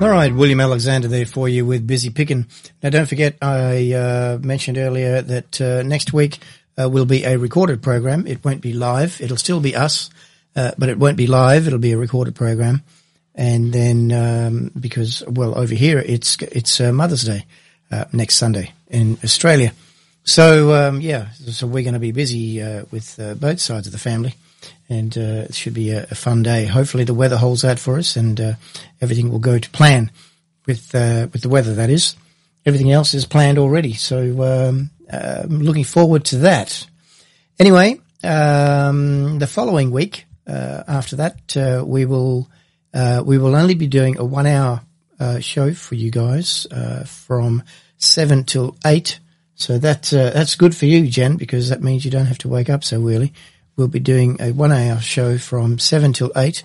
All right, William Alexander there for you with Busy Pickin'. Now, don't forget, I mentioned earlier that next week will be a recorded program. It won't be live. It'll still be us, but it won't be live. It'll be a recorded program. And then because, well, over here it's Mother's Day next Sunday in Australia. So, so we're going to be busy with both sides of the family. And it should be a fun day. Hopefully the weather holds out for us and everything will go to plan with the weather, that is. Everything else is planned already. So I'm looking forward to that. Anyway, the following week after that we will only be doing a 1 hour show for you guys from 7 till 8. So that's good for you, Jen, because that means you don't have to wake up so early. We'll be doing a 1 hour show from 7 till 8,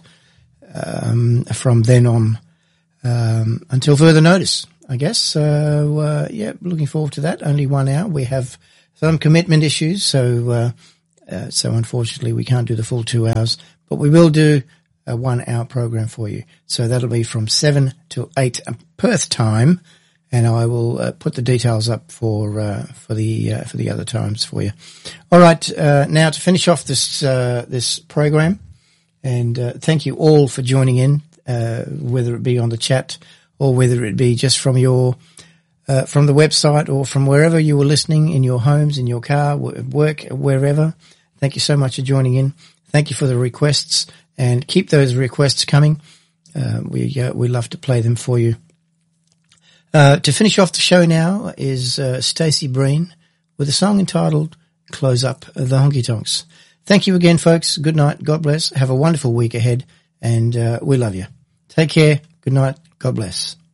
from then on, until further notice, I guess. So, looking forward to that. Only 1 hour. We have some commitment issues. So unfortunately we can't do the full 2 hours, but we will do a 1 hour program for you. So that'll be from 7 till 8 Perth time. And I will put the details up for the other times for you. All right, now to finish off this program, and thank you all for joining in, whether it be on the chat or whether it be just from your from the website or from wherever you were listening, in your homes, in your car, work, wherever. Thank you so much for joining in. Thank you for the requests, and keep those requests coming. We love to play them for you. To finish off the show now is Stacey Breen with a song entitled Close Up the Honky Tonks. Thank you again, folks. Good night. God bless. Have a wonderful week ahead, and we love you. Take care. Good night. God bless.